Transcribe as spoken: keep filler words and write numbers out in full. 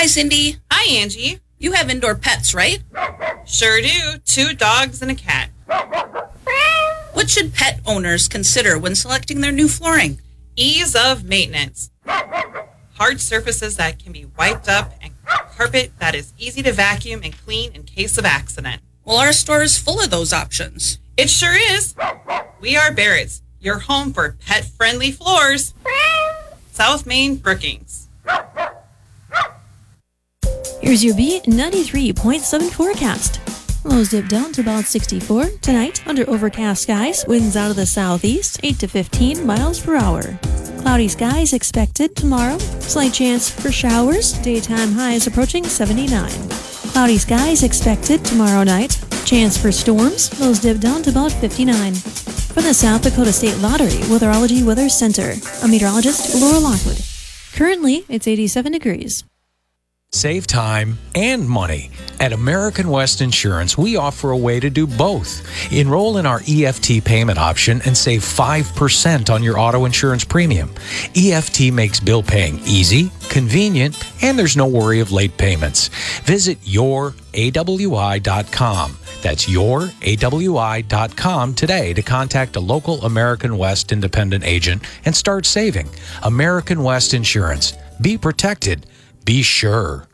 Cindy. Hi, Angie. You have indoor pets, right? Sure do. Two dogs and a cat. What should pet owners consider when selecting their new flooring? Ease of maintenance. Hard surfaces that can be wiped up and carpet that is easy to vacuum and clean in case of accident. Well, our store is full of those options. It sure is. We are Barrett's, your home for pet-friendly floors. South Main, Brookings. Here's your B ninety-three point seven forecast. Lows dip down to about sixty-four. Tonight, under overcast skies, winds out of the southeast, eight to fifteen miles per hour. Cloudy skies expected tomorrow. Slight chance for showers. Daytime highs approaching seventy-nine. Cloudy skies expected tomorrow night. Chance for storms. Lows dip down to about fifty-nine. From the South Dakota State Lottery Weatherology Weather Center, I'm meteorologist Laura Lockwood. Currently, it's eighty-seven degrees. Save time and money. At American West Insurance, we offer a way to do both. Enroll in our E F T payment option and save five percent on your auto insurance premium. E F T makes bill paying easy, convenient, and there's no worry of late payments. Visit your A W I dot com. That's your A W I dot com today to contact a local American West independent agent and start saving. American West Insurance. Be protected. Be sure.